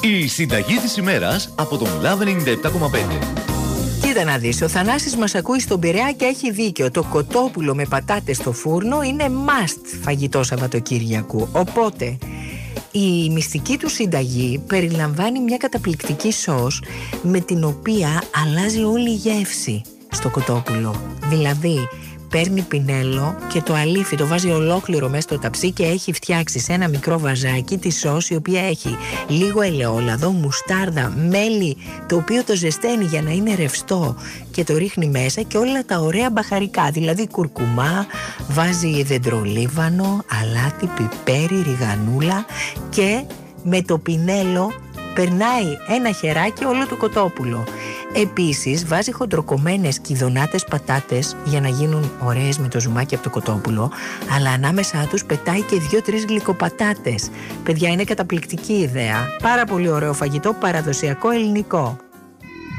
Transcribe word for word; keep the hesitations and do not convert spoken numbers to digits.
Η συνταγή της ημέρας από τον Love ενενήντα επτά κόμμα πέντε. Κοίτα να δεις, ο Θανάσης μας ακούει στον Πειραιά και έχει δίκιο. Το κοτόπουλο με πατάτες στο φούρνο είναι must φαγητό Σαββατοκύριακου. Οπότε η μυστική του συνταγή περιλαμβάνει μια καταπληκτική σως με την οποία αλλάζει όλη η γεύση στο κοτόπουλο. Δηλαδή παίρνει πινέλο και το αλήφι το βάζει ολόκληρο μέσα στο ταψί και έχει φτιάξει σε ένα μικρό βαζάκι τη σως, η οποία έχει λίγο ελαιόλαδο, μουστάρδα, μέλι, το οποίο το ζεσταίνει για να είναι ρευστό και το ρίχνει μέσα, και όλα τα ωραία μπαχαρικά, δηλαδή κουρκουμά, βάζει δεντρολίβανο, αλάτι, πιπέρι, ριγανούλα, και με το πινέλο περνάει ένα χεράκι όλο το κοτόπουλο. Επίσης βάζει χοντροκομμένες κυδωνάτες πατάτες για να γίνουν ωραίες με το ζουμάκι από το κοτόπουλο, αλλά ανάμεσά τους πετάει και δύο-τρεις γλυκοπατάτες. Παιδιά, είναι καταπληκτική ιδέα. Πάρα πολύ ωραίο φαγητό, παραδοσιακό ελληνικό.